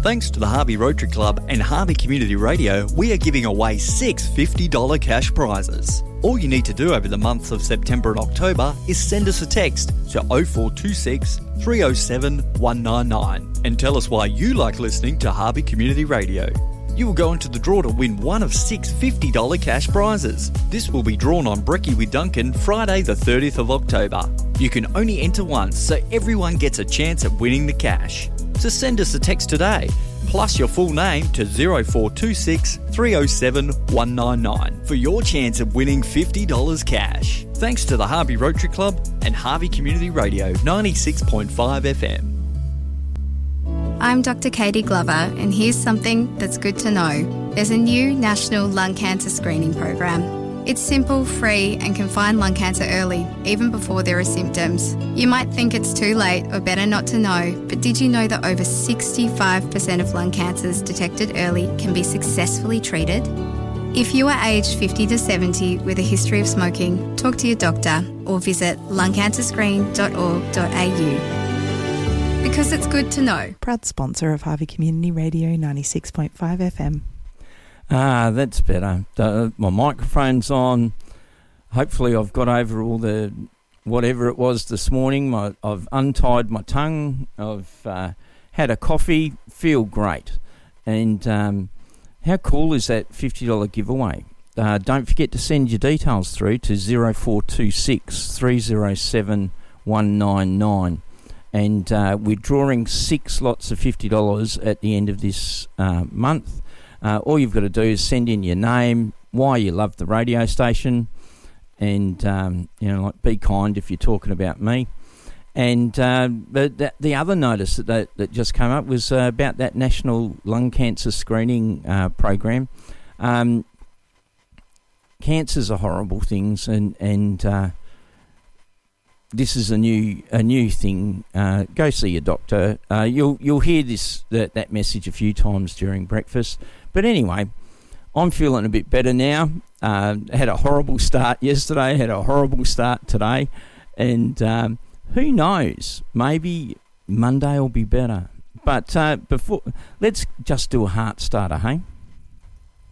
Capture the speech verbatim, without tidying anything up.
Thanks to the Harvey Rotary Club and Harvey Community Radio, we are giving away six fifty dollars cash prizes. All you need to do over the months of September and October is send us a text to oh four two six, three oh seven, one nine nine and tell us why you like listening to Harvey Community Radio. You will go into the draw to win one of six fifty dollars cash prizes. This will be drawn on Brekkie with Duncan Friday the thirtieth of October. You can only enter once, so everyone gets a chance at winning the cash. So send us a text today, plus your full name to oh four two six, three oh seven, one nine nine for your chance of winning fifty dollars cash. Thanks to the Harvey Rotary Club and Harvey Community Radio ninety-six point five F M. I'm Doctor Katie Glover, and here's something that's good to know. There's a new national lung cancer screening program. It's simple, free, and can find lung cancer early, even before there are symptoms. You might think it's too late or better not to know, but did you know that over sixty-five percent of lung cancers detected early can be successfully treated? If you are aged fifty to seventy with a history of smoking, talk to your doctor or visit lung cancer screen dot org dot a u. Because it's good to know. Proud sponsor of Harvey Community Radio ninety-six point five F M. Ah, that's better. The, my microphone's on. Hopefully I've got over all the whatever it was this morning. My, I've untied my tongue. I've uh, had a coffee. Feel great. And um, how cool is that fifty dollars giveaway? Uh, don't forget to send your details through to oh four two six, three oh seven, one nine nine. And uh, we're drawing six lots of fifty dollars at the end of this uh, month. Uh, all you've got to do is send in your name, why you love the radio station, and um, you know, like, be kind if you're talking about me. And uh, the, the the other notice that that, that just came up was uh, about that national lung cancer screening uh, program. Um, cancers are horrible things, and and uh, this is a new a new thing. Uh, go see your doctor. Uh, you'll you'll hear this that, that message a few times during breakfast. But anyway, I'm feeling a bit better now. Uh, had a horrible start yesterday, had a horrible start today. And um, who knows, maybe Monday will be better. But uh, before, let's just do a heart starter, hey?